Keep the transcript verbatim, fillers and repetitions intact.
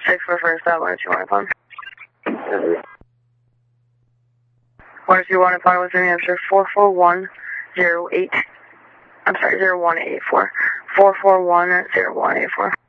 six for first stop, one two one upon. one two one upon with New Hampshire, four four one zero eight. I'm sorry, zero one eight four. four four one zero one eight four.